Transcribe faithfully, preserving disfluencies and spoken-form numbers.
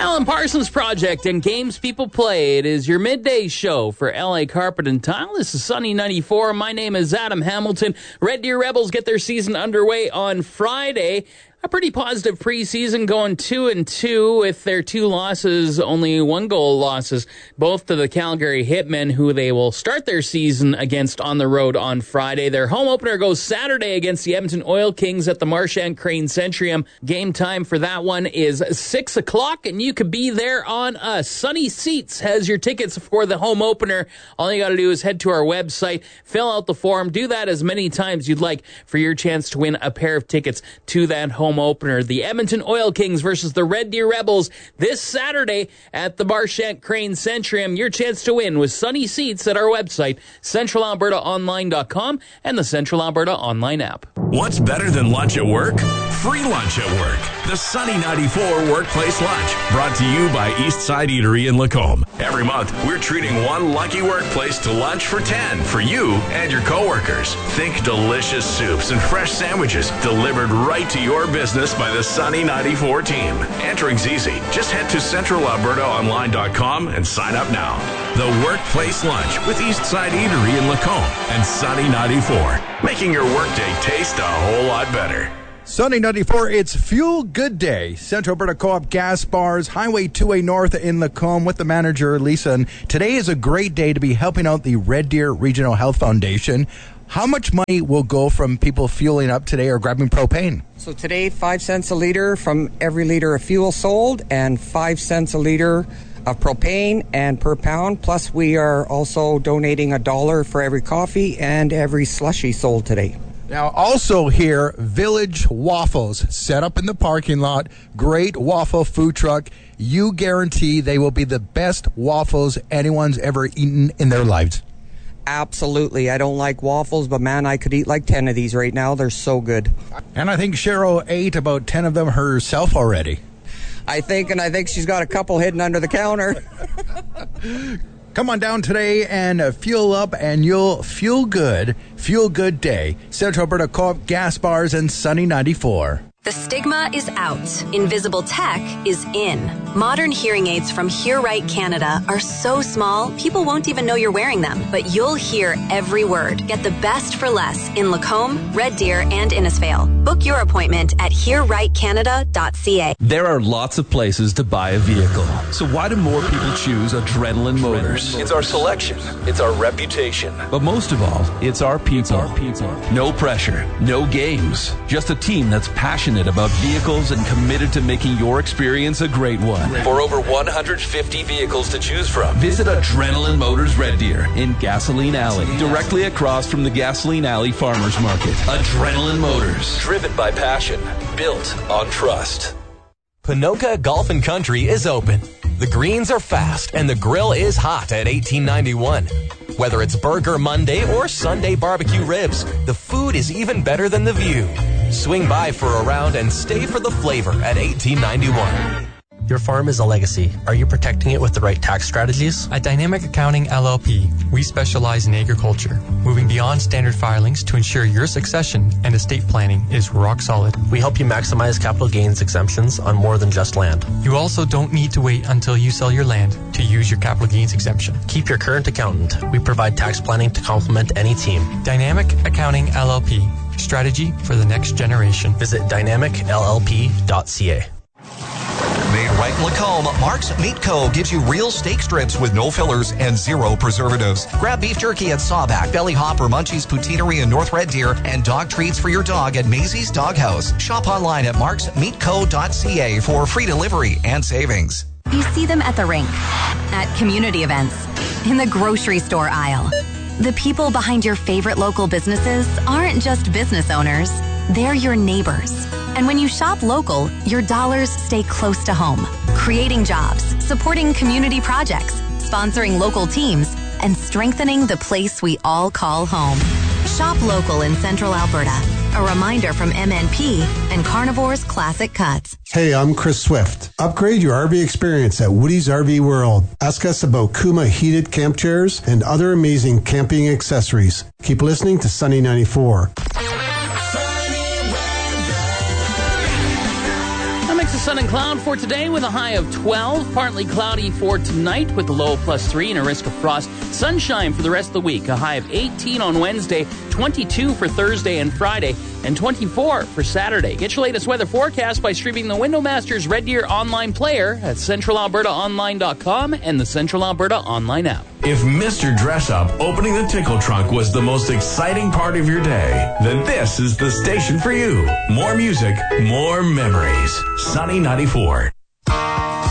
Alan Parsons Project and Games People Play. It is your midday show for L A Carpet and Tile. This is Sunny ninety-four. My name is Adam Hamilton. Red Deer Rebels get their season underway on Friday. A pretty positive preseason, going two and two with their two losses, only one goal losses, both to the Calgary Hitmen, who they will start their season against on the road on Friday. Their home opener goes Saturday against the Edmonton Oil Kings at the Marchand Crane Centrium. Game time for that one is six o'clock, and you could be there on us. Sunny Seats has your tickets for the home opener. All you got to do is head to our website, fill out the form, do that as many times you'd like for your chance to win a pair of tickets to that home opener. The Edmonton Oil Kings versus the Red Deer Rebels this Saturday at the Marchand Crane Centrium. Your chance to win with Sunny Seats at our website, central alberta online dot com and the Central Alberta Online app. What's better than lunch at work? Free lunch at work. The Sunny ninety-four Workplace Lunch, brought to you by Eastside Eatery in Lacombe. Every month, we're treating one lucky workplace to lunch for ten for you and your coworkers. Think delicious soups and fresh sandwiches delivered right to your business by the Sunny ninety-four team. Entering's easy. Just head to central alberta online dot com and sign up now. The Workplace Lunch with Eastside Eatery in Lacombe and Sunny ninety-four, making your workday taste a whole lot better. Sunny ninety-four, it's Fuel Good Day. Central Alberta Co-op Gas Bars, Highway two A North in Lacombe with the manager, Lisa. And today is a great day to be helping out the Red Deer Regional Health Foundation. How much money will go from people fueling up today or grabbing propane? So today, five cents a liter from every liter of fuel sold and five cents a liter of propane and per pound. Plus, we are also donating a dollar for every coffee and every slushie sold today. Now, also here, Village Waffles, set up in the parking lot. Great waffle food truck. You guarantee they will be the best waffles anyone's ever eaten in their lives. Absolutely. I don't like waffles, but man, I could eat like ten of these right now. They're so good. And I think Cheryl ate about ten of them herself already. I think, and I think she's got a couple hidden under the counter. Come on down today and uh, fuel up, and you'll feel good. Fuel Good Day. Central Alberta Co-op Gas Bars and Sunny ninety-four. The stigma is out. Invisible tech is in. Modern hearing aids from Hear Right Canada are so small, people won't even know you're wearing them. But you'll hear every word. Get the best for less in Lacombe, Red Deer, and Innisfail. Book your appointment at hear right canada dot c a. There are lots of places to buy a vehicle. So why do more people choose Adrenaline Motors? It's our selection. It's our reputation. But most of all, it's our people. It's our people. No pressure. No games. Just a team that's passionate about vehicles and committed to making your experience a great one. For over one hundred fifty vehicles to choose from, visit Adrenaline Motors Red Deer in Gasoline Alley, directly across from the Gasoline Alley Farmers Market. Adrenaline Motors. Driven by passion, built on trust. Ponoka Golf and Country is open. The greens are fast and the grill is hot at eighteen ninety-one. Whether it's Burger Monday or Sunday barbecue ribs, the food is even better than the view. Swing by for a round and stay for the flavor at eighteen ninety-one. Your farm is a legacy. Are you protecting it with the right tax strategies? At Dynamic Accounting L L P, we specialize in agriculture, moving beyond standard filings to ensure your succession and estate planning is rock solid. We help you maximize capital gains exemptions on more than just land. You also don't need to wait until you sell your land to use your capital gains exemption. Keep your current accountant. We provide tax planning to complement any team. Dynamic Accounting L L P, strategy for the next generation. Visit dynamic l l p dot c a. Made right in Lacombe, Mark's Meat Co. gives you real steak strips with no fillers and zero preservatives. Grab beef jerky at Sawback, Belly Hopper, Munchie's Poutineery in North Red Deer, and dog treats for your dog at Maisie's Doghouse. Shop online at marks meat co dot c a for free delivery and savings. You see them at the rink, at community events, in the grocery store aisle. The people behind your favorite local businesses aren't just business owners, they're your neighbors. And when you shop local, your dollars stay close to home, creating jobs, supporting community projects, sponsoring local teams, and strengthening the place we all call home. Shop local in Central Alberta. A reminder from M N P and Carnivore's Classic Cuts. Hey, I'm Chris Swift. Upgrade your R V experience at Woody's R V World. Ask us about Kuma heated camp chairs and other amazing camping accessories. Keep listening to Sunny ninety-four. sun and cloud for today with a high of twelve. Partly cloudy for tonight with a low of plus three and a risk of frost. Sunshine for the rest of the week. A high of eighteen on Wednesday, twenty-two for Thursday and Friday, and twenty-four for Saturday. Get your latest weather forecast by streaming the Windowmasters Red Deer online player at central alberta online dot com and the Central Alberta online app. If Mister Dress Up opening the tickle trunk was the most exciting part of your day, then this is the station for you. More music, more memories. Sunny ninety-four.